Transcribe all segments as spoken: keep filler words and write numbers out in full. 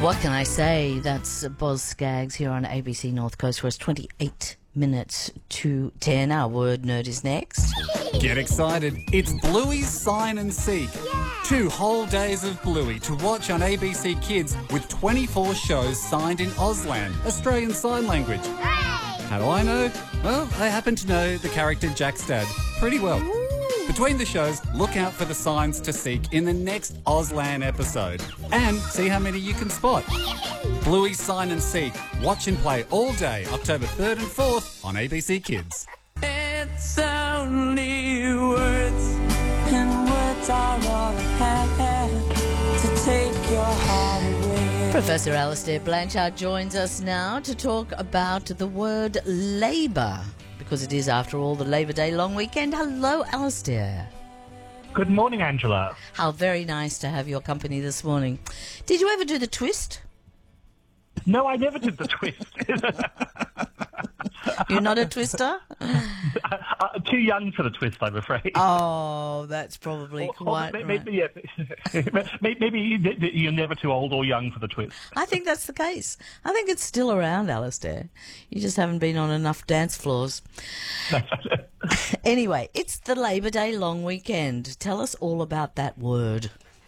What can I say? That's Boz Skaggs here on A B C North Coast, where it's twenty-eight minutes to ten. Our word nerd is next. Get excited. It's Bluey's Sign and Seek. Yeah. Two whole days of Bluey to watch on A B C Kids with twenty-four shows signed in Auslan, Australian Sign Language. Hooray! How do I know? Well, I happen to know the character Jack's dad pretty well. Ooh. Between the shows, look out for the signs to seek in the next Auslan episode and see how many you can spot. Bluey's Sign and Seek. Watch and play all day, October third and fourth on A B C Kids. It's only words, and words are all I have to take your heart away. Professor Alistair Blanchard joins us now to talk about the word labour, because it is, after all, the Labour Day long weekend. Hello, Alistair. Good morning, Angela. How very nice to have your company this morning. Did you ever do the twist? No, I never did the twist. You're not a twister? uh, too young for the twist, I'm afraid. Oh, that's probably Or- or quite may- right. maybe, yeah. May- maybe you- you're never too old or young for the twist. I think that's the case. I think it's still around, Alistair. You just haven't been on enough dance floors. Anyway, it's the Labour Day long weekend. Tell us all about that word.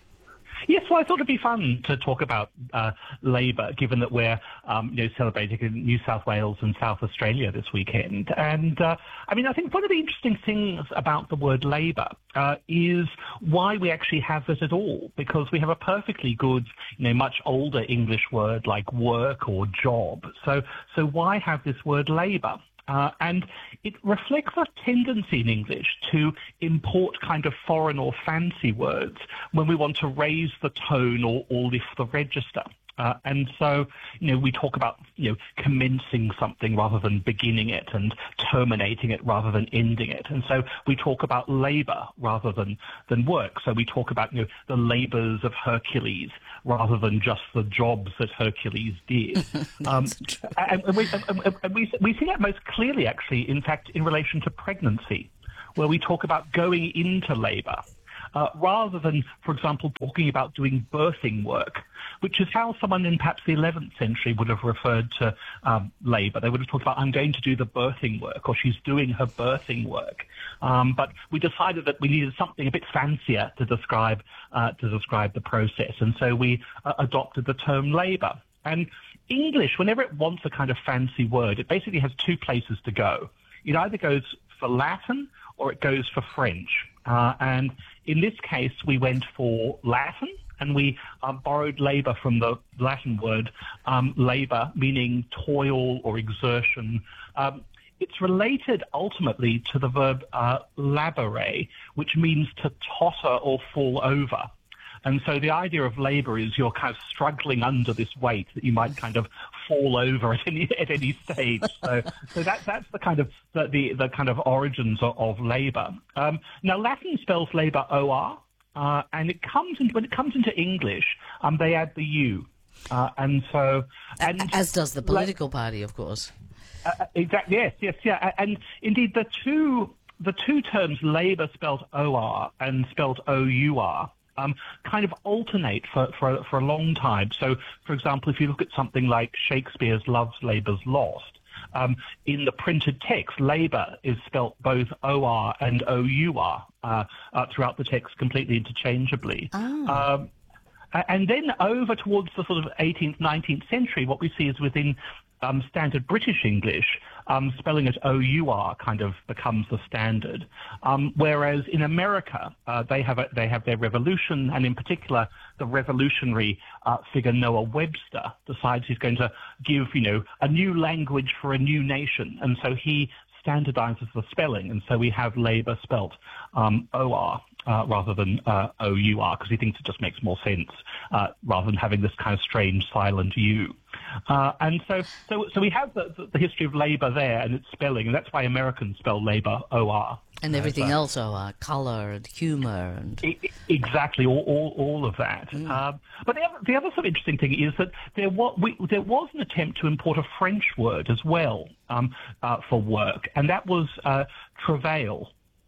Yes, well, I thought it'd be fun to talk about uh, Labour, given that we're um, you know, celebrating in New South Wales and South Australia this weekend. And, uh, I mean, I think one of the interesting things about the word Labour uh, is why we actually have it at all, because we have a perfectly good, you know, much older English word like work or job. So, so why have this word Labour? Uh, and it reflects a tendency in English to import kind of foreign or fancy words when we want to raise the tone or, or lift the register. Uh, and so, you know, we talk about, you know, commencing something rather than beginning it, and terminating it rather than ending it. And so we talk about labour rather than, than work. So we talk about, you know, the labours of Hercules rather than just the jobs that Hercules did. um, and and, we, and, and we, we see that most clearly, actually, in fact, in relation to pregnancy, where we talk about going into labour. Uh, rather than, for example, talking about doing birthing work, which is how someone in perhaps the eleventh century would have referred to um, labour. They would have talked about, I'm going to do the birthing work, or she's doing her birthing work. Um, but we decided that we needed something a bit fancier to describe uh, to describe the process, and so we uh, adopted the term labour. And English, whenever it wants a kind of fancy word, it basically has two places to go. It either goes for Latin or it goes for French. Uh, and in this case, we went for Latin, and we uh, borrowed labour from the Latin word um, labour, meaning toil or exertion. Um, it's related ultimately to the verb uh, labere, which means to totter or fall over. And so the idea of labour is you're kind of struggling under this weight that you might kind of fall over at any at any stage. So, so that that's the kind of the the, the kind of origins of, of labour. Um, now, Latin spells labour O R, uh, and it comes in, when it comes into English, um, they add the U, uh, and so and As does the political party, of course. Uh, exactly. Yes. Yes. Yeah. And indeed, the two the two terms labour spelled O R and spelled O U R. Um, kind of alternate for, for, for a long time. So, for example, if you look at something like Shakespeare's Love's Labour's Lost, um, in the printed text, labour is spelt both O R and O U R uh, uh, throughout the text completely interchangeably. Oh. Um, and then over towards the sort of eighteenth, nineteenth century, what we see is within um, standard British English, um, spelling it O U R kind of becomes the standard. Um, whereas in America, uh, they have a, they have their revolution, and in particular, the revolutionary uh, figure Noah Webster decides he's going to give, you know, a new language for a new nation, and so he standardizes the spelling, and so we have labour spelt um, O R. Uh, rather than uh, O U R, because he thinks it just makes more sense uh, rather than having this kind of strange silent U. Uh, and so, so, so we have the, the history of labour there and its spelling, and that's why Americans spell labour O R. And everything uh, so, else, oh, uh, colour and humour. and I, exactly, all, all, all of that. Mm. Um, but the other, the other sort of interesting thing is that there was, we, there was an attempt to import a French word as well um, uh, for work, and that was uh, travail.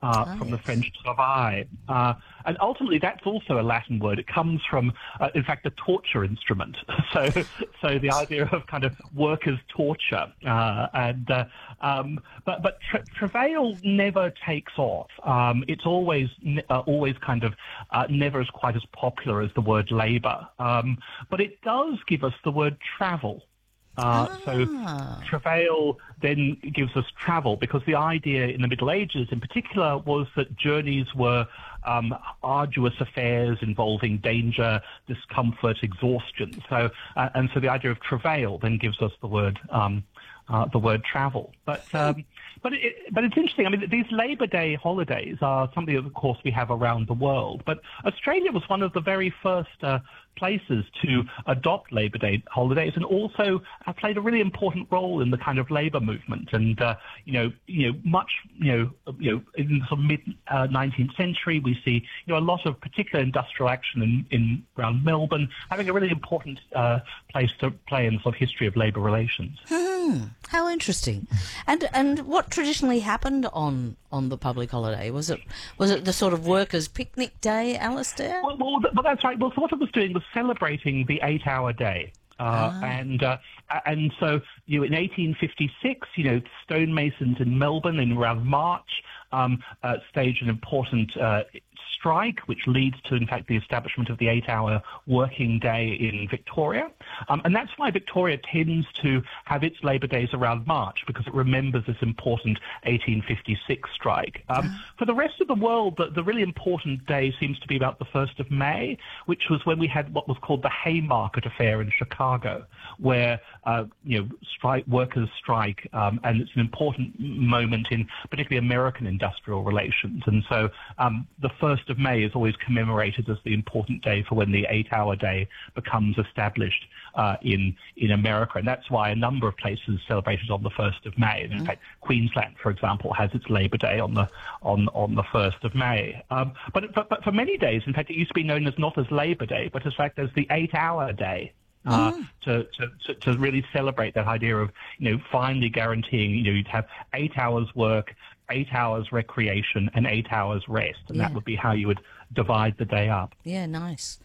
uh, Ah, from the yes. French travail. Uh, and ultimately, that's also a Latin word. It comes from, uh, in fact, a torture instrument. so, so the idea of kind of workers' torture. Uh, and uh, um, but but tra- travail never takes off. Um, it's always ne- uh, always kind of uh, never as quite as popular as the word labour. Um, but it does give us the word travel. Uh, So travail then gives us travel, because the idea in the Middle Ages in particular was that journeys were um, arduous affairs involving danger, discomfort, exhaustion. So uh, and so the idea of travail then gives us the word um, uh, the word travel. But um, but it, but it's interesting. I mean, these Labor Day holidays are something that, of course, we have around the world. But Australia was one of the very first uh, places to adopt Labor Day holidays, and also uh, played a really important role in the kind of labour movement. And uh, you know, you know, much, you know, you know, in the sort of mid uh, nineteenth century, we see, you know, a lot of particular industrial action in, in around Melbourne having a really important uh, place to play in the sort of history of labour relations. Hmm, how interesting. And and what traditionally happened on on the public holiday? Was it was it the sort of workers' picnic day, Alistair? Well, well, th- well, that's right. Well, so what it was doing was celebrating the eight-hour day. Uh, Ah. And uh, and so, you know, in eighteen fifty-six, you know, stonemasons in Melbourne in around March um, uh, staged an important uh, strike, which leads to, in fact, the establishment of the eight-hour working day in Victoria. Um, and that's why Victoria tends to have its Labour Days around March, because it remembers this important eighteen fifty-six strike. Um, For the rest of the world, the, the really important day seems to be about the first of May, which was when we had what was called the Haymarket Affair in Chicago, where uh, you know, strike workers strike, um, and it's an important m- moment in particularly American industrial relations. And so um, the first of May is always commemorated as the important day for when the eight-hour day becomes established uh, in in America, and that's why a number of places celebrated on the first of May. And in fact, Queensland, for example, has its Labor Day on the on on the first of May. Um, but, but but for many days, in fact, it used to be known as not as Labor Day, but in fact as the eight-hour day. Uh, to, to, to, to really celebrate that idea of, you know, finally guaranteeing, you know, you'd have eight hours work, eight hours recreation, and eight hours rest. And Yeah. that would be how you would divide the day up. Yeah, nice.